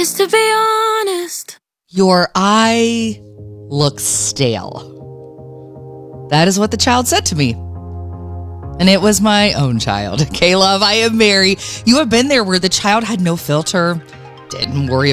is to be honest. Your eye looks stale. That is what the child said to me. And it was my own child. K-Love, I am Mary. You have been there where the child had no filter, didn't worry